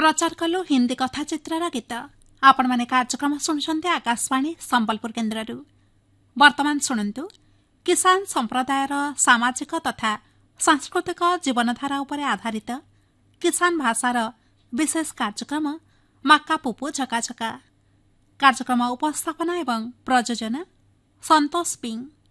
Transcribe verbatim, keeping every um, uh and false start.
प्रचार कलु हिंदी कथा चित्रर गीत आपण माने कार्यक्रम शुणुछन्ते आकाशवाणी संबलपुर केन्द्ररू। वर्तमान शुणन्तु किसान संप्रदायर सामाजिक तथा सांस्कृतिक जीवनधारा उपरे आधारित किसान भाषार विशेष कार्यक्रम माक्का पुपु झकाझका। कार्यक्रम उपस्थापना एवं प्रयोजन संतोष पिंग।